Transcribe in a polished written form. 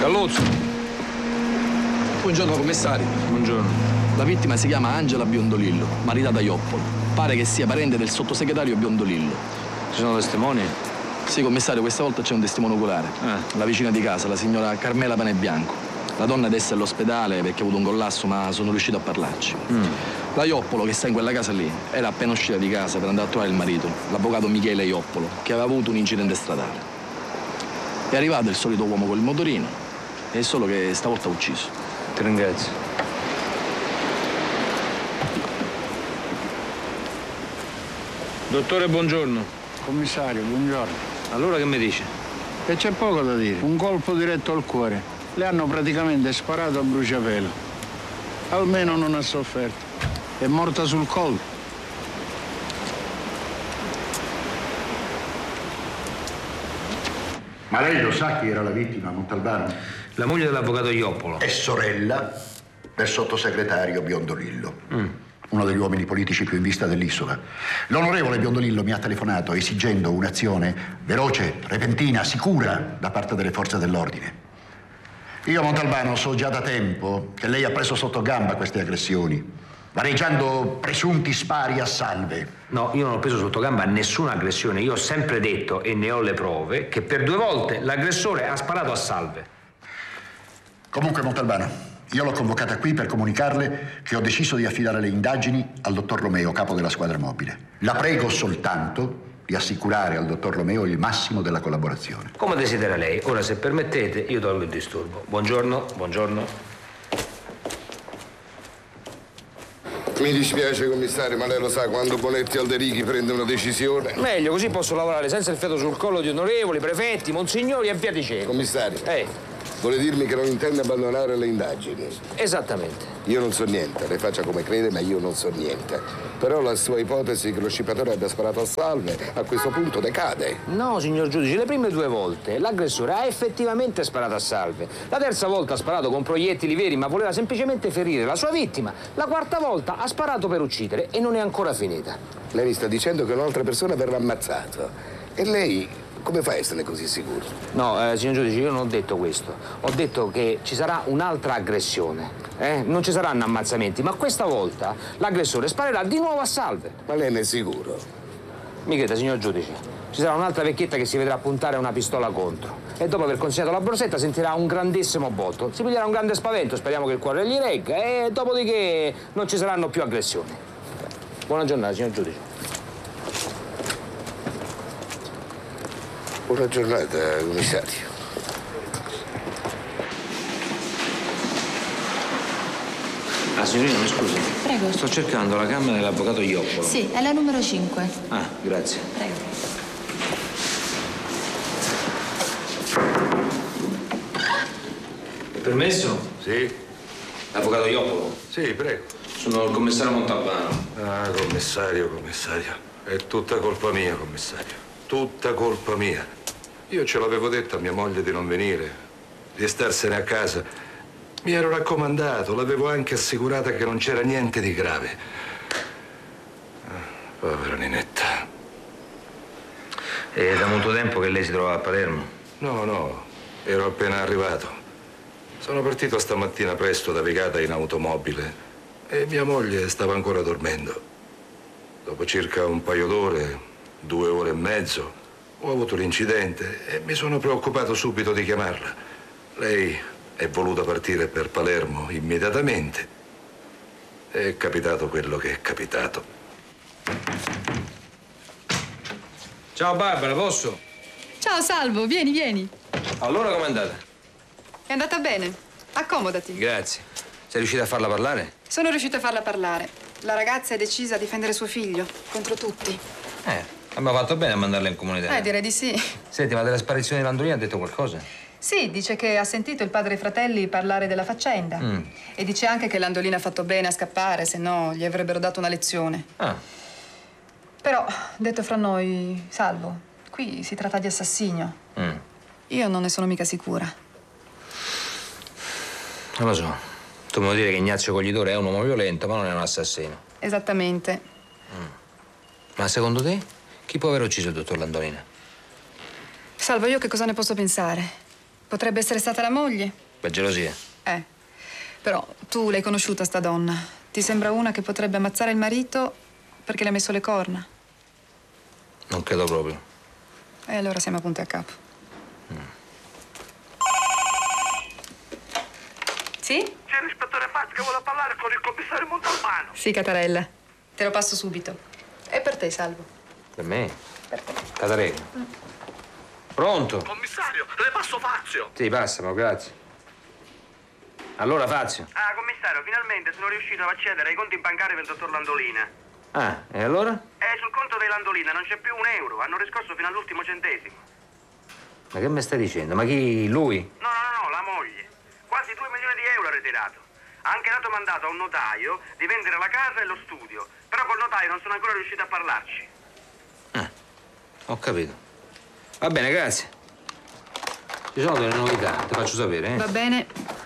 Galluzzo. Buongiorno, commissario. Buongiorno. La vittima si chiama Angela Biondolillo, maritata a Ioppolo. Pare che sia parente del sottosegretario Biondolillo. Ci sono testimoni? Sì, commissario, questa volta c'è un testimone oculare. La vicina di casa, la signora Carmela Panebianco. La donna adesso è all'ospedale perché ha avuto un collasso, ma sono riuscito a parlarci. La Ioppolo, che sta in quella casa lì, era appena uscita di casa per andare a trovare il marito, l'avvocato Michele Ioppolo, che aveva avuto un incidente stradale. È arrivato il solito uomo col motorino, è solo che stavolta ha ucciso. Ti ringrazio. Dottore, buongiorno. Commissario, buongiorno. Allora che mi dice? E c'è poco da dire. Un colpo diretto al cuore. Le hanno praticamente sparato a bruciapelo. Almeno non ha sofferto. È morta sul colpo. Ma lei lo sa chi era la vittima, Montalbano? La moglie dell'avvocato Ioppolo. È sorella del sottosegretario Biondolillo. Uno degli uomini politici più in vista dell'isola. L'onorevole Biondolillo mi ha telefonato esigendo un'azione veloce, repentina, sicura da parte delle forze dell'ordine. Io, Montalbano, so già da tempo che lei ha preso sotto gamba queste aggressioni, vaneggiando presunti spari a salve. No, io non ho preso sotto gamba nessuna aggressione. Io ho sempre detto, e ne ho le prove, che per 2 volte l'aggressore ha sparato a salve. Comunque, Montalbano, io l'ho convocata qui per comunicarle che ho deciso di affidare le indagini al dottor Romeo, capo della squadra mobile. La prego soltanto di assicurare al dottor Romeo il massimo della collaborazione. Come desidera lei. Ora, se permettete, io tolgo il disturbo. Buongiorno, buongiorno. Mi dispiace, commissario, ma lei lo sa, quando Bonetti Alderighi prende una decisione... Meglio, così posso lavorare senza il fiato sul collo di onorevoli, prefetti, monsignori e via dicendo. Commissario, vuole dirmi che non intende abbandonare le indagini? Esattamente. Io non so niente, lei faccia come crede, ma io non so niente. Però la sua ipotesi che lo scippatore abbia sparato a salve, a questo punto decade. No, signor giudice, le prime 2 volte l'aggressore ha effettivamente sparato a salve. La terza volta ha sparato con proiettili veri, ma voleva semplicemente ferire la sua vittima. La quarta volta ha sparato per uccidere e non è ancora finita. Lei mi sta dicendo che un'altra persona verrà ammazzato. E lei come fa a esserne così sicuro? No, signor giudice, io non ho detto questo. Ho detto che ci sarà un'altra aggressione. Non ci saranno ammazzamenti, ma questa volta l'aggressore sparerà di nuovo a salve. Ma lei ne è sicuro? Mi creda, signor giudice, ci sarà un'altra vecchietta che si vedrà puntare una pistola contro e dopo aver consegnato la borsetta sentirà un grandissimo botto. Si piglierà un grande spavento, speriamo che il cuore gli regga e dopodiché non ci saranno più aggressioni. Buona giornata, signor giudice. Buona giornata, commissario. Ah, signorina, mi scusi. Prego. Sto cercando la camera dell'avvocato Ioppolo. Sì, è la numero 5. Ah, grazie. Prego. Permesso? Sì? Avvocato Ioppolo? Sì, prego. Sono il commissario Montalbano. Ah, commissario. È tutta colpa mia, commissario. Tutta colpa mia. Io ce l'avevo detto a mia moglie di non venire, di starsene a casa. Mi ero raccomandato, l'avevo anche assicurata che non c'era niente di grave. Povera Ninetta. È da molto tempo che lei si trova a Palermo? No, ero appena arrivato. Sono partito stamattina presto da Vigata in automobile e mia moglie stava ancora dormendo. Dopo circa un paio d'ore, 2 ore e mezzo, ho avuto l'incidente e mi sono preoccupato subito di chiamarla. Lei è voluta partire per Palermo immediatamente. È capitato quello che è capitato. Ciao Barbara, posso? Ciao Salvo, vieni. Allora com'è andata? È andata bene. Accomodati. Grazie. Sei riuscita a farla parlare? Sono riuscita a farla parlare. La ragazza è decisa a difendere suo figlio contro tutti. Abbiamo fatto bene a mandarla in comunità. Direi di sì. Senti, ma della sparizione di Landolina ha detto qualcosa? Sì, dice che ha sentito il padre e i fratelli parlare della faccenda. E dice anche che Landolina ha fatto bene a scappare, se no gli avrebbero dato una lezione. Però, detto fra noi, Salvo, qui si tratta di assassinio. Io non ne sono mica sicura. Non lo so. Tu mi vuoi dire che Ignazio Coglitore è un uomo violento, ma non è un assassino. Esattamente. Ma secondo te, chi può aver ucciso il dottor Landolina? Salvo, io che cosa ne posso pensare? Potrebbe essere stata la moglie. Per gelosia. Però tu l'hai conosciuta sta donna. Ti sembra una che potrebbe ammazzare il marito perché le ha messo le corna? Non credo proprio. E allora siamo a punti a capo. Sì? C'è l'ispettore Fazzi che vuole parlare con il commissario Montalbano. Sì, Catarella. Te lo passo subito. È per te, Salvo. Per me? Per te. Catarella. Pronto? Commissario, le passo Fazio. Sì, passamo, grazie. Allora, Fazio. Ah, commissario, finalmente sono riuscito ad accedere ai conti bancari del dottor Landolina. Ah, e allora? Sul conto dei Landolina non c'è più un euro. Hanno riscosso fino all'ultimo centesimo. Ma che mi stai dicendo? Ma chi? Lui? No, la moglie. Quasi 2 milioni di euro ha ritirato. Ha anche dato mandato a un notaio di vendere la casa e lo studio. Però col notaio non sono ancora riuscito a parlarci. Ho capito. Va bene, grazie. Ci sono delle novità, ti faccio sapere, Va bene.